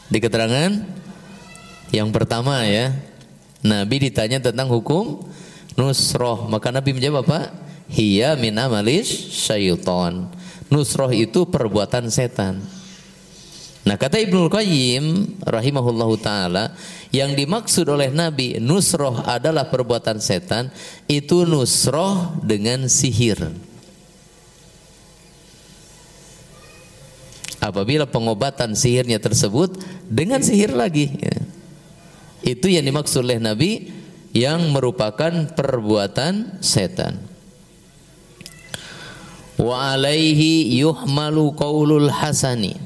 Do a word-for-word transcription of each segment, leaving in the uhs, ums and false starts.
Di keterangan yang pertama ya, Nabi ditanya tentang hukum nusroh, maka Nabi menjawab apa? Hiya min amalis syaiton. Nusroh itu perbuatan setan. Nah, kata Ibnul Qayyim rahimahullahu taala, yang dimaksud oleh Nabi nusroh adalah perbuatan setan, itu nusroh dengan sihir. Apabila pengobatan sihirnya tersebut dengan sihir lagi ya. Itu yang dimaksud oleh Nabi yang merupakan perbuatan setan. Wa alaihi yuhmalu qaulul hasani.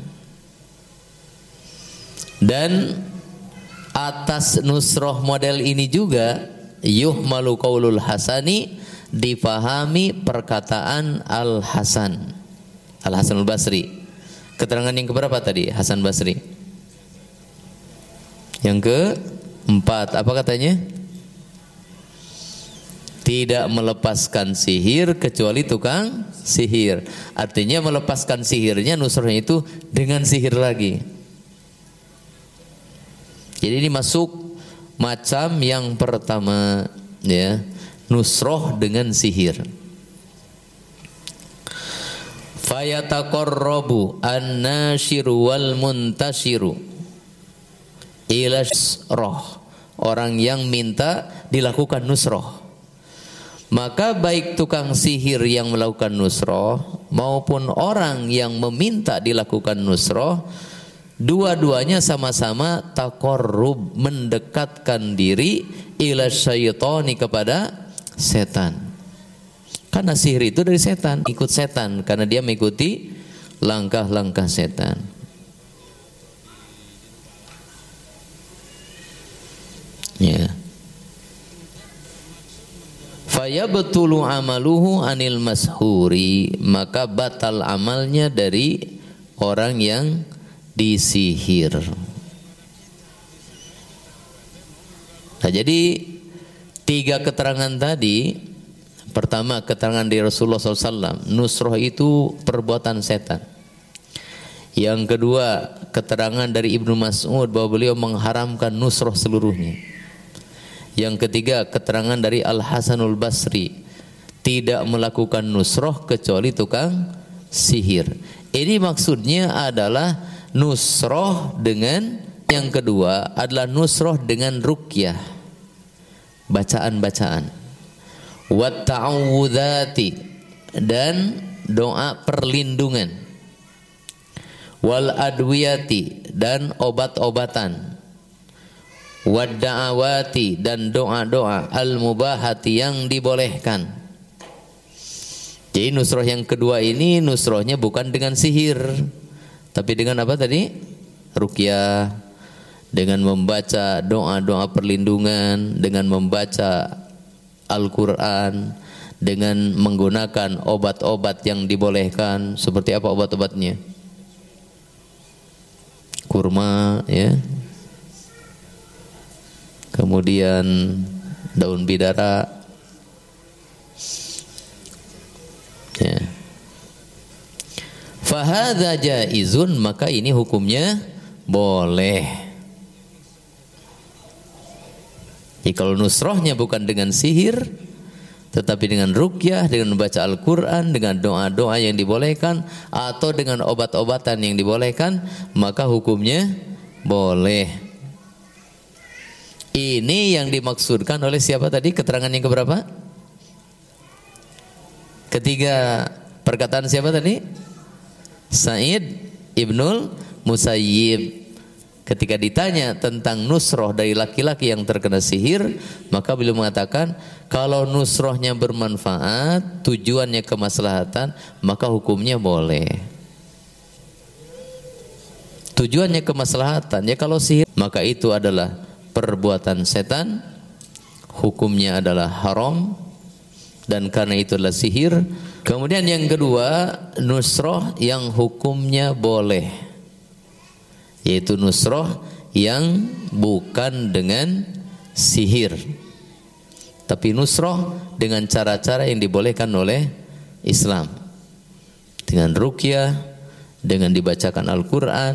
Dan atas nusroh model ini juga yuhmalu qaulul hasani, difahami perkataan Al-Hasan Al-Hasan Al-Basri. Keterangan yang keberapa tadi? Hasan Basri. Yang keempat, apa katanya? Tidak melepaskan sihir kecuali tukang sihir. Artinya melepaskan sihirnya, nusrohnya itu dengan sihir lagi. Jadi ini masuk macam yang pertama ya, nusroh dengan sihir. Fayataqarrabu an-nashiru wal muntashiru ila nusroh, orang yang minta dilakukan nusroh. Maka baik tukang sihir yang melakukan nusroh maupun orang yang meminta dilakukan nusroh, dua-duanya sama-sama taqarrub, mendekatkan diri ila syaitani, kepada setan. Karena sihir itu dari setan, ikut setan karena dia mengikuti langkah-langkah setan. Ya. Fayabtulu amaluhu anil mashuri, maka batal amalnya dari orang yang disihir. Nah, jadi tiga keterangan tadi. Pertama, keterangan dari Rasulullah shallallahu alaihi wasallam, nusroh itu perbuatan setan. Yang kedua, keterangan dari Ibnu Mas'ud bahwa beliau mengharamkan nusroh seluruhnya. Yang ketiga, keterangan dari Al-Hasanul Basri, tidak melakukan nusroh kecuali tukang sihir. Ini maksudnya adalah nusroh dengan, yang kedua adalah nusroh dengan ruqyah, bacaan-bacaan. Wat ta'awudzati, dan doa perlindungan. Wal adwiyati, dan obat-obatan. Wad da'awati, dan doa-doa al mubahati, yang dibolehkan. Jadi nusroh yang kedua ini nusrohnya bukan dengan sihir, tapi dengan apa tadi? Ruqyah, dengan membaca doa-doa perlindungan, dengan membaca Al-Quran, dengan menggunakan obat-obat yang dibolehkan. Seperti apa obat-obatnya? Kurma ya, kemudian daun bidara ya. Fahadza jaizun, maka ini hukumnya boleh. Jadi kalau nusrohnya bukan dengan sihir, tetapi dengan ruqyah, dengan membaca Al-Quran, dengan doa-doa yang dibolehkan, atau dengan obat-obatan yang dibolehkan, maka hukumnya boleh. Ini yang dimaksudkan oleh siapa tadi? Keterangan yang keberapa? Ketiga. Perkataan siapa tadi? Sa'id Ibnul Musayyib. Ketika ditanya tentang nusroh dari laki-laki yang terkena sihir, maka beliau mengatakan kalau nusrohnya bermanfaat, tujuannya kemaslahatan, maka hukumnya boleh. Tujuannya kemaslahatan, ya kalau sihir, maka itu adalah perbuatan setan, hukumnya adalah haram, dan karena itu adalah sihir. Kemudian yang kedua, nusroh yang hukumnya boleh, yaitu nusroh yang bukan dengan sihir, tapi nusroh dengan cara-cara yang dibolehkan oleh Islam, dengan ruqyah, dengan dibacakan Al-Quran,